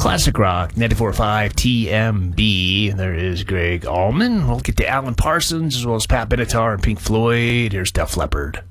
Classic Rock, 94.5 TMB. There is Greg Allman. We'll get to Alan Parsons as well as Pat Benatar and Pink Floyd. Here's Def Leppard.